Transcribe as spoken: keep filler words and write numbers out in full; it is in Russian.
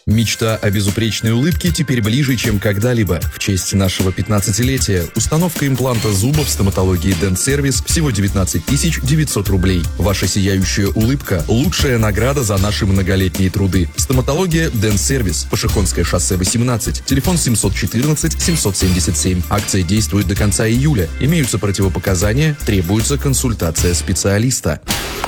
Мечта о безупречной улыбке теперь ближе, чем когда-либо. В честь нашего пятнадцатилетия установка импланта зуба в стоматологии Dent Service всего девятнадцать тысяч девятьсот рублей. Ваша сияющая улыбка – лучшая награда за наши многолетние труды. Стоматология Dent Service. Пашихонское шоссе восемнадцать. Телефон семьсот четырнадцать семьсот семьдесят семь. Акция действует до конца июля. Имеются противопоказания. Требуется консультация специалиста.